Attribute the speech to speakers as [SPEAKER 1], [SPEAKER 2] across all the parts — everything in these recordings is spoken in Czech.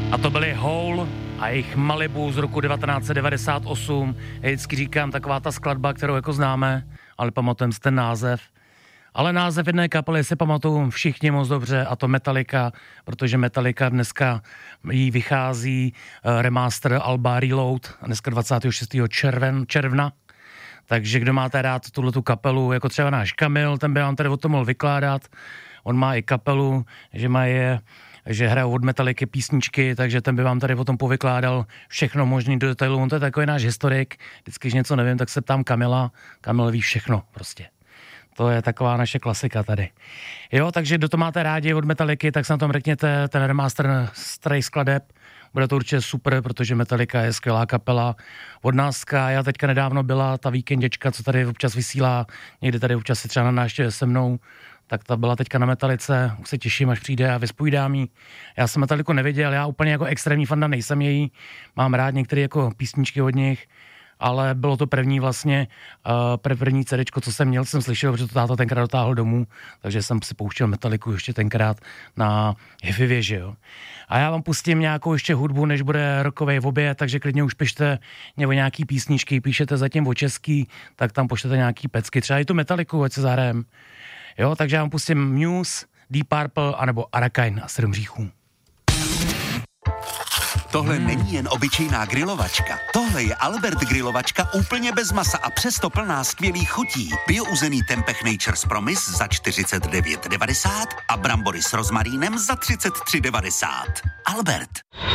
[SPEAKER 1] A to byly Hole a jejich Malibu z roku 1998. Já vždycky říkám, taková ta skladba, kterou jako známe, ale pamatujeme si ten název. Ale název jedné kapely si pamatuju všichni moc dobře, a to Metallica, protože Metallica dneska jí vychází remaster alba Reload, dneska 26. června. Takže kdo máte rád tuhletu kapelu, jako třeba náš Kamil, ten by vám tady o tom mohl vykládat. On má i kapelu, že hrajou od Metalliky písničky, takže ten by vám tady o tom povykládal všechno možný do detailu. On to je takový náš historik, vždycky, když něco nevím, tak se ptám Kamila. Kamil ví všechno prostě. To je taková naše klasika tady. Jo, takže kdo to máte rádi od Metalliky, tak se na tom řekněte ten remaster starých skladeb. Bude to určitě super, protože Metallica je skvělá kapela od nás. Já teďka nedávno byla ta víkenděčka, co tady občas vysílá, někdy tady občas si třeba na návštěvě se mnou, tak ta byla teďka na Metalice, už se těším, až přijde a vyspovídám jí. Já jsem Metaliku neviděl, já úplně jako extrémní fanda nejsem její, mám rád některé jako písničky od nich, ale bylo to první vlastně, první CDčko, co jsem měl, jsem slyšel, protože to táta tenkrát dotáhl domů, takže jsem si pouštěl Metaliku ještě tenkrát na Hifivě, že jo. A já vám pustím nějakou ještě hudbu, než bude rokovej oběd, takže klidně už pište nebo nějaký písničky, píšete zatím o český, tak tam pošlete nějaký pecky, třeba i tu Metaliku, ať se zahrajem. Jo, takže já vám pustím Muse, Deep Purple, anebo Arakain a 7 hříchů.
[SPEAKER 2] Tohle není jen obyčejná grilovačka. Tohle je Albert grilovačka úplně bez masa a přesto plná skvělých chutí. Biouzený Tempeh Nature's Promise za 49,90 a brambory s rozmarínem za 33,90. Albert.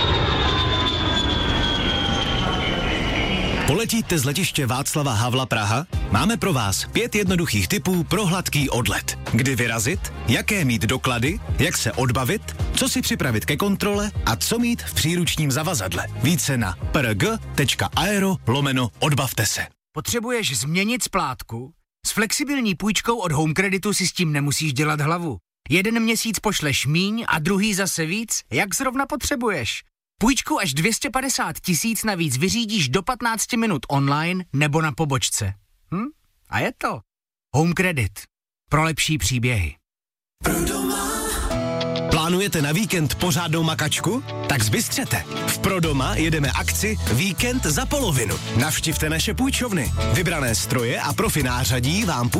[SPEAKER 3] Poletíte z letiště Václava Havla Praha? Máme pro vás 5 jednoduchých tipů pro hladký odlet. Kdy vyrazit, jaké mít doklady, jak se odbavit, co si připravit ke kontrole a co mít v příručním zavazadle. Více na prg.aero/odbavte se.
[SPEAKER 4] Potřebuješ změnit splátku? S flexibilní půjčkou od Home Creditu si s tím nemusíš dělat hlavu. Jeden měsíc pošleš míň a druhý zase víc, jak zrovna potřebuješ. Půjčku až 250 000 navíc vyřídíš do 15 minut online nebo na pobočce. A je to Home Credit. Pro lepší příběhy.
[SPEAKER 3] Plánujete na víkend pořádnou makačku? Tak zbystřete. V Prodoma jedeme akci Víkend za polovinu. Navštivte naše půjčovny. Vybrané stroje a profi nářadí vám